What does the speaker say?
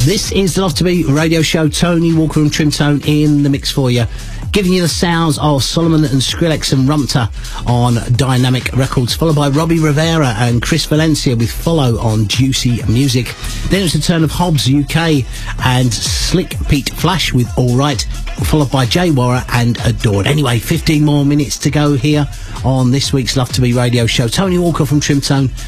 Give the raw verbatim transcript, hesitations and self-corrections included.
This is the Love to Be radio show. Tony Walker and Trimtone in the mix for you, giving you the sounds of Solomon and Skrillex and Rumta on Dynamic Records, followed by Robbie Rivera and Chris Valencia with Follow on Juicy Music. Then it was the turn of Hobbs U K and Slick Pete Flash with All Right, followed by Jay Warrer and Adored. Anyway, fifteen more minutes to go here on this week's Love to Be radio show. Tony Walker from Trimtone